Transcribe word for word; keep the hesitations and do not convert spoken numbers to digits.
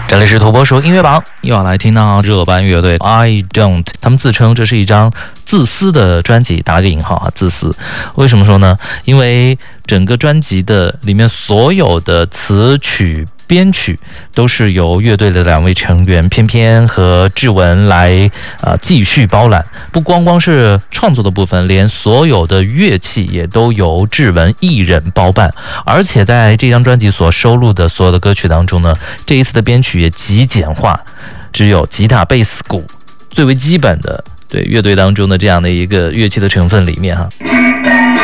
这里是土拨鼠音乐榜，又要来听到这班乐队 I Don't， 他们自称这是一张自私的专辑，打了个引号啊，自私。为什么说呢？因为整个专辑的里面所有的词曲编曲都是由乐队的两位成员偏偏和志文来呃继续包揽，不光光是创作的部分，连所有的乐器也都由志文一人包办。而且在这张专辑所收录的所有的歌曲当中呢，这一次的编曲也极简化，只有吉他、贝斯、鼓最为基本的对乐队当中的这样的一个乐器的成分里面哈。